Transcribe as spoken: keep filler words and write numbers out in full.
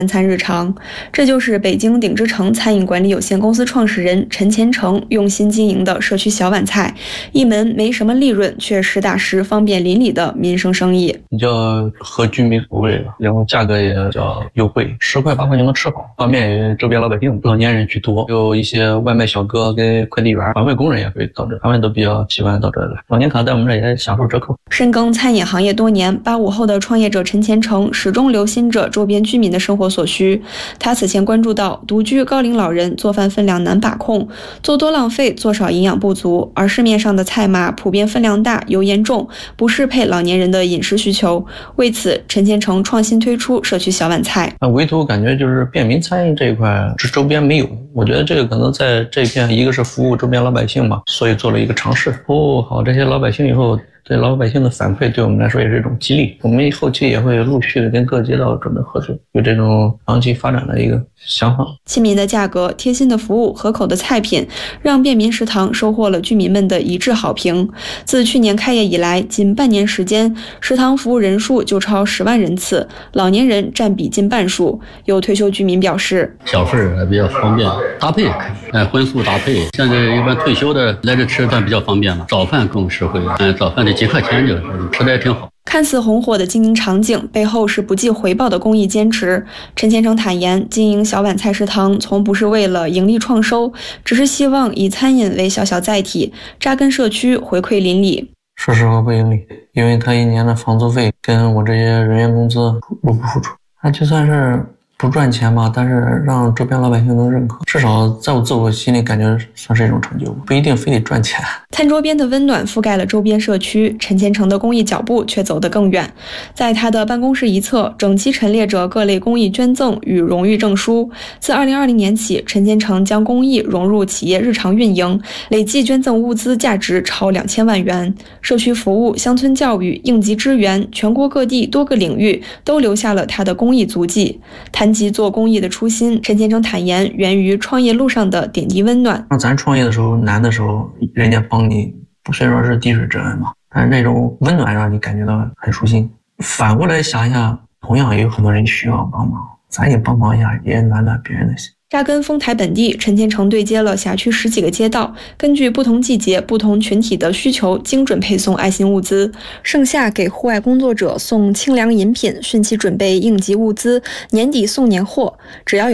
餐日常，这就是北京鼎之城餐饮管理有限公司创始人陈前程用心经营的社区小碗菜，一门没什么利润却实打实方便邻里的民生生意。 比较合居民口味吧，然后价格也比较优惠，十块八块就能吃好，方便于周边老百姓。老年人居多，有一些外卖小哥跟快递员、环卫工人也会到这，他们都比较习惯到这来。老年卡在我们这也享受折扣。 深耕餐饮行业多年，八五后的创业者陈前程始终留心着周边居民的生活所需。他此前关注到独居高龄老人做饭分量难把控，做多浪费，做少营养不足，而市面上的菜码普遍分量大、油盐重，不适配老年人的饮食需求。为此，陈前程创新推出社区小碗菜。 那唯独感觉就是便民餐饮这一块，这周边没有。我觉得这个可能在这片，一个是服务周边老百姓嘛，所以做了一个尝试。服务好这些老百姓以后，对老百姓的反馈对我们来说也是一种激励。我们后期也会陆续的跟各街道准备合作，有这种长期发展的一个想法。 亲民的价格、贴心的服务、可口的菜品，让便民食堂收获了居民们的一致好评。自去年开业以来，仅半年时间，食堂服务人数就超十万人次，老年人占比近半数。有退休居民表示， 小份儿比较方便，搭配哎荤素搭配。现在一般退休的来这吃饭比较方便了，早饭更实惠。嗯，早饭得几块钱就吃的也挺好。 看似红火的经营场景，背后是不计回报的公益坚持。陈前程坦言，经营小碗菜食堂从不是为了盈利创收，只是希望以餐饮为小小载体，扎根社区，回馈邻里。 说实话不盈利，因为他一年的房租费跟我这些人员工资入不敷出，他就算是不赚钱吧，但是让周边老百姓能认可，至少在我自我心里感觉算是一种成就，不一定非得赚钱。 餐桌边的温暖覆盖了周边社区，陈前程的公益脚步却走得更远。在他的办公室一侧，整齐陈列着各类公益捐赠与荣誉证书。自二零二零年起，陈前程将公益融入企业日常运营，累计捐赠物资价值超两千万元。社区服务、乡村教育、应急支援，全国各地多个领域都留下了他的公益足迹。谈及做公益的初心，陈前程坦言，源于创业路上的点滴温暖。 咱创业的时候难的时候，人家帮你，虽然说是滴水之恩嘛，但是那种温暖让你感觉到很舒心。反过来想一下，同样也有很多人需要帮忙，咱也帮忙一下，也暖暖别人的心。 扎根丰台本地，陈前程对接了辖区十几个街道，根据不同季节、不同群体的需求，精准配送爱心物资。盛夏给户外工作者送清凉饮品，汛期准备应急物资，年底送年货。只要有